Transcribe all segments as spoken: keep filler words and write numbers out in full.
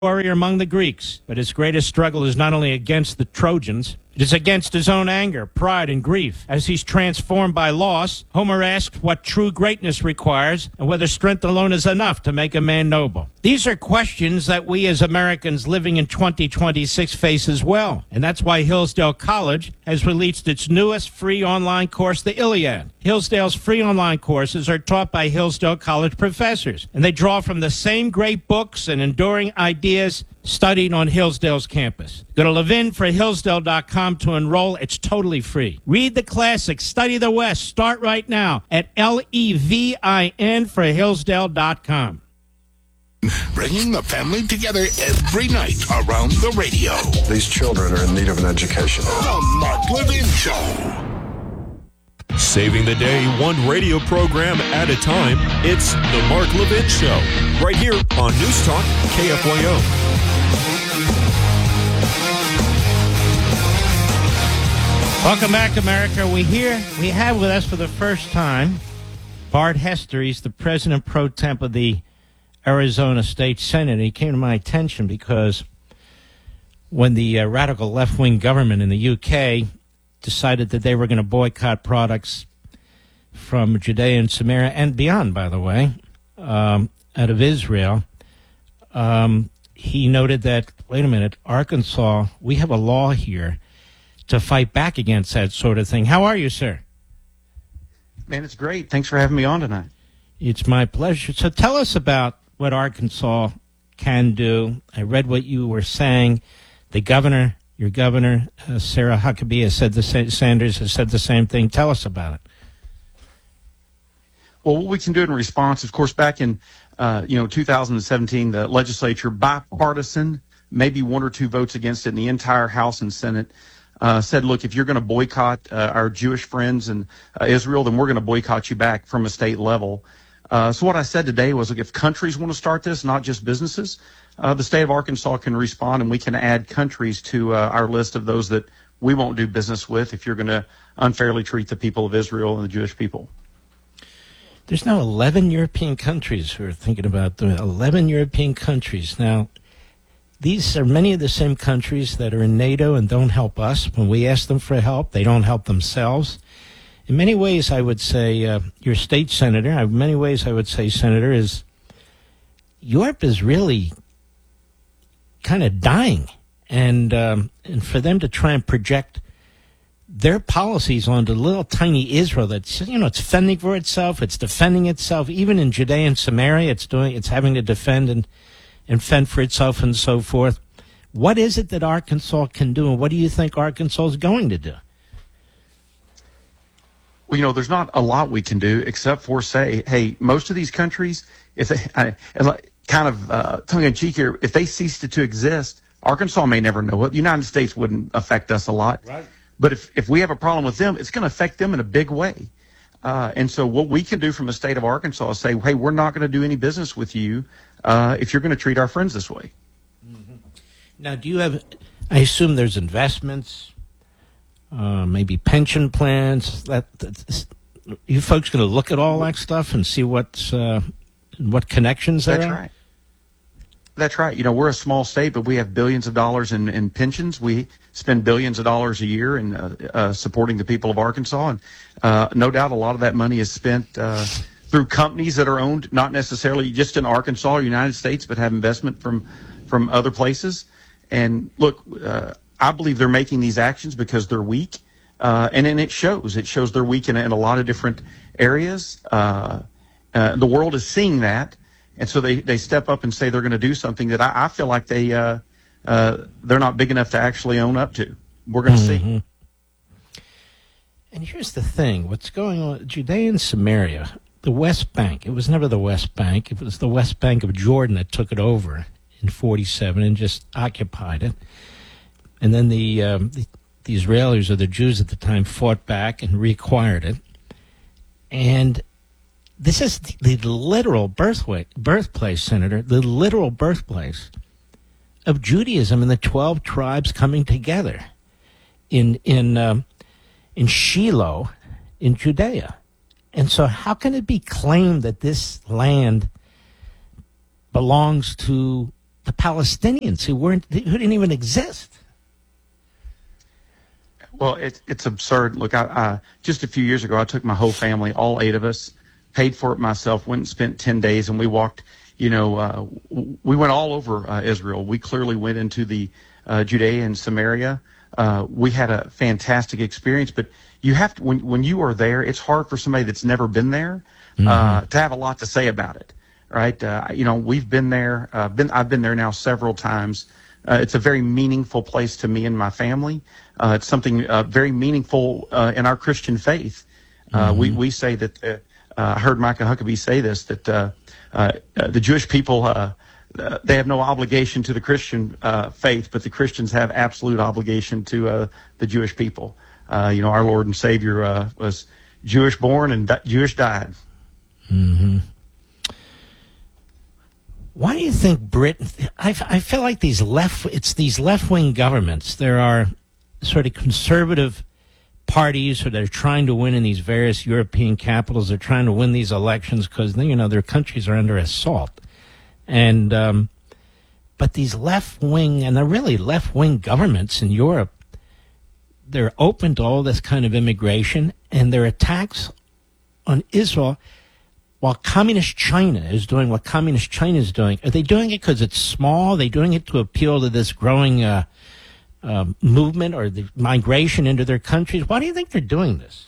warrior among the Greeks, but his greatest struggle is not only against the Trojans, it is against his own anger, pride, and grief. As he's transformed by loss, Homer asks what true greatness requires and whether strength alone is enough to make a man noble. These are questions that we as Americans living in twenty twenty-six face as well. And that's why Hillsdale College has released its newest free online course, the Iliad. Hillsdale's free online courses are taught by Hillsdale College professors, and they draw from the same great books and enduring ideas studied on Hillsdale's campus. Go to Levin for Hillsdale dot com to enroll. It's totally free. Read the classics, study the West. Start right now at L E V I N for Hillsdale dot com. Bringing the family together every night around the radio. These children are in need of an education. The Mark Levin Show. Saving the day one radio program at a time, it's the Mark Levin Show, right here on News Talk K F Y O. Welcome back, America. We here we have with us for the first time Bart Hester. He's the president pro temp of the Arizona State Senate. He came to my attention because when the uh, radical left-wing government in the U K decided that they were going to boycott products from Judea and Samaria and beyond, by the way, um, out of Israel, um, he noted that, wait a minute, Arkansas, we have a law here to fight back against that sort of thing. How are you, sir? Man, it's great. Thanks for having me on tonight. It's my pleasure. So tell us about what Arkansas can do. I read what you were saying. The governor, your governor, uh, Sarah Huckabee, has said the sa- Sanders has said the same thing. Tell us about it. Well, what we can do in response, of course, back in uh, you know two thousand seventeen, the legislature, bipartisan, maybe one or two votes against it in the entire House and Senate, uh, said, look, if you're going to boycott uh, our Jewish friends and uh, Israel, then we're going to boycott you back from a state level. Uh, so what I said today was, look, if countries want to start this, not just businesses, uh, the state of Arkansas can respond, and we can add countries to uh, our list of those that we won't do business with if you're going to unfairly treat the people of Israel and the Jewish people. There's now eleven European countries who are thinking about doing eleven European countries. Now, these are many of the same countries that are in NATO and don't help us. When we ask them for help, they don't help themselves. In many ways, I would say, uh, your state senator, in many ways I would say, Senator, is Europe is really kind of dying. And, um, and for them to try and project their policies onto little tiny Israel that's, you know, it's fending for itself, it's defending itself. Even in Judea and Samaria, it's doing, it's having to defend and, and fend for itself and so forth. What is it that Arkansas can do, and what do you think Arkansas is going to do? Well, you know, there's not a lot we can do except for say, hey, most of these countries, if they I, kind of uh, tongue in cheek here, if they ceased to exist, Arkansas may never know it. The United States wouldn't affect us a lot. Right. But if, if we have a problem with them, it's going to affect them in a big way. Uh, and so what we can do from the state of Arkansas is say, hey, we're not going to do any business with you uh, if you're going to treat our friends this way. Mm-hmm. Now, do you have, I assume there's investments, uh, maybe pension plans. That, that you folks going to look at all that stuff and see what's, uh, what connections there That's are? That's right. That's right. You know, we're a small state, but we have billions of dollars in, in pensions. We spend billions of dollars a year in uh, uh, supporting the people of Arkansas. And uh, no doubt a lot of that money is spent uh, through companies that are owned not necessarily just in Arkansas or United States, but have investment from, from other places. And look, uh, I believe they're making these actions because they're weak. Uh, and then it shows. It shows they're weak in, in a lot of different areas. Uh, uh, the world is seeing that. And so they, they step up and say they're going to do something that I, I feel like they uh, uh, they're not big enough to actually own up to. We're going to mm-hmm. see. And here's the thing: what's going on? Judea and Samaria, the West Bank. It was never the West Bank. It was the West Bank of Jordan that took it over in forty-seven and just occupied it. And then the um, the, the Israelis or the Jews at the time fought back and reacquired it. And this is the, the literal birthway, birthplace, Senator, the literal birthplace of Judaism and the twelve tribes coming together in in um, in Shiloh, in Judea. And so how can it be claimed that this land belongs to the Palestinians who weren't who didn't even exist. Well, it's it's absurd. Look, I, I just a few years ago, I took my whole family, all eight of us, paid for it myself, went and spent ten days, and we walked. You know, uh, we went all over uh, Israel. We clearly went into the uh, Judea and Samaria. Uh, we had a fantastic experience, but you have to when when you are there, it's hard for somebody that's never been there uh, mm-hmm. to have a lot to say about it, right? Uh, you know, we've been there. Uh, been I've been there now several times. Uh, it's a very meaningful place to me and my family. Uh, it's something uh, very meaningful uh, in our Christian faith. Uh, mm-hmm. We we say that. Uh, I heard Micah Huckabee say this that. Uh, Uh, uh, the Jewish people, uh, uh, they have no obligation to the Christian uh, faith, but the Christians have absolute obligation to uh, the Jewish people. Uh, you know, our Lord and Savior uh, was Jewish born and di- Jewish died. Mm-hmm. Why do you think Britain? I, I feel like these left, it's these left-wing governments. There are sort of conservative parties that are trying to win in these various European capitals. They're trying to win these elections because, you know, their countries are under assault. And, um, but these left-wing, and they're really left-wing governments in Europe, they're open to all this kind of immigration, and their attacks on Israel, while communist China is doing what communist China is doing, are they doing it because it's small? Are they doing it to appeal to this growing uh, Uh, movement or the migration into their countries? Why do you think they're doing this?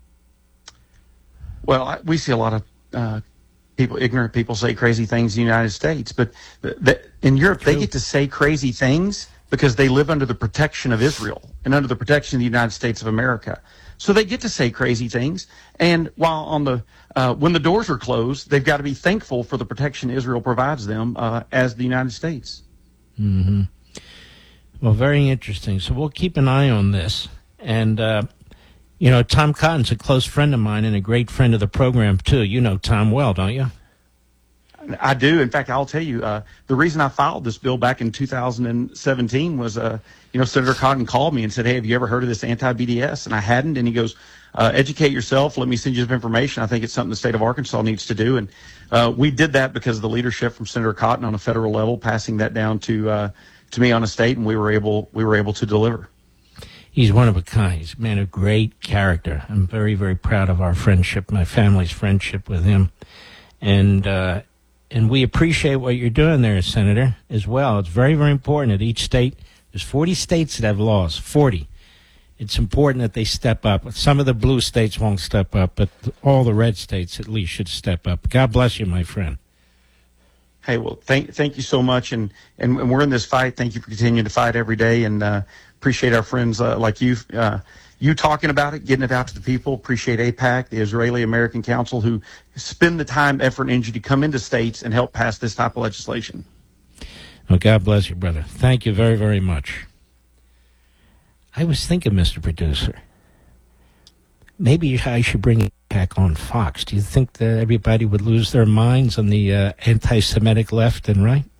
Well, I, we see a lot of uh, people, ignorant people, say crazy things in the United States, but the, the, in Europe, True. They get to say crazy things because they live under the protection of Israel and under the protection of the United States of America. So they get to say crazy things, and while on the uh, when the doors are closed, they've got to be thankful for the protection Israel provides them uh, as the United States. Mm-hmm. Well, very interesting. So we'll keep an eye on this. And, uh, you know, Tom Cotton's a close friend of mine and a great friend of the program, too. You know Tom well, don't you? I do. In fact, I'll tell you, uh, the reason I filed this bill back in two thousand seventeen was, uh, you know, Senator Cotton called me and said, hey, have you ever heard of this anti-B D S? And I hadn't. And he goes, uh, educate yourself. Let me send you some information. I think it's something the state of Arkansas needs to do. And uh, we did that because of the leadership from Senator Cotton on a federal level, passing that down to uh, to me on a state, and we were able we were able to deliver. He's one of a kind. He's a man of great character. I'm very, very proud of our friendship, my family's friendship with him. And uh, and we appreciate what you're doing there, Senator, as well. It's very, very important that each state, there's forty states that have laws, forty. It's important that they step up. Some of the blue states won't step up, but all the red states at least should step up. God bless you, my friend. Hey, well, thank thank you so much, and, and we're in this fight. Thank you for continuing to fight every day, and uh, appreciate our friends uh, like you, uh, you talking about it, getting it out to the people. Appreciate A PAC, the Israeli-American Council, who spend the time, effort, and energy to come into states and help pass this type of legislation. Well, God bless you, brother. Thank you very, very much. I was thinking, Mister Producer, maybe I should bring it back on Fox. Do you think that everybody would lose their minds on the uh, anti-Semitic left and right?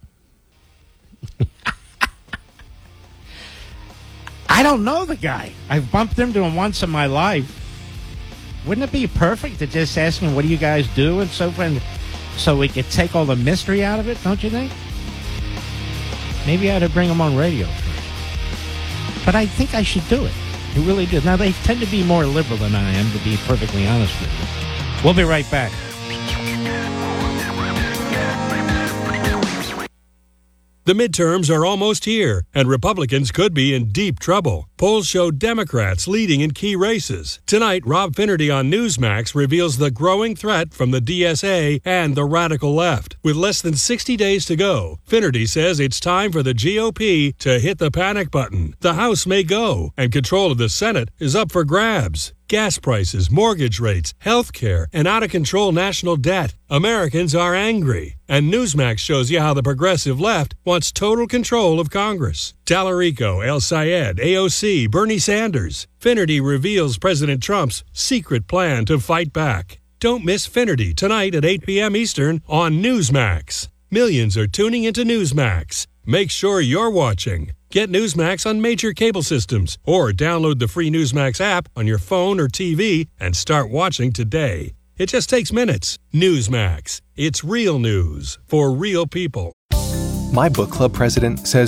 I don't know the guy. I've bumped into him once in my life. Wouldn't it be perfect to just ask him, what do you guys do and so forth, so we could take all the mystery out of it, don't you think? Maybe I ought to bring him on radio first. But I think I should do it. It really does. Now, they tend to be more liberal than I am, to be perfectly honest with you. We'll be right back. The midterms are almost here, and Republicans could be in deep trouble. Polls show Democrats leading in key races. Tonight, Rob Finnerty on Newsmax reveals the growing threat from the D S A and the radical left. With less than sixty days to go, Finnerty says it's time for the G O P to hit the panic button. The House may go, and control of the Senate is up for grabs. Gas prices, mortgage rates, health care, and out-of-control national debt. Americans are angry. And Newsmax shows you how the progressive left wants total control of Congress. Tallarico, El Sayed, A O C, Bernie Sanders. Finnerty reveals President Trump's secret plan to fight back. Don't miss Finnerty tonight at eight p.m. Eastern on Newsmax. Millions are tuning into Newsmax. Make sure you're watching. Get Newsmax on major cable systems or download the free Newsmax app on your phone or T V and start watching today. It just takes minutes. Newsmax. It's real news for real people. My book club president says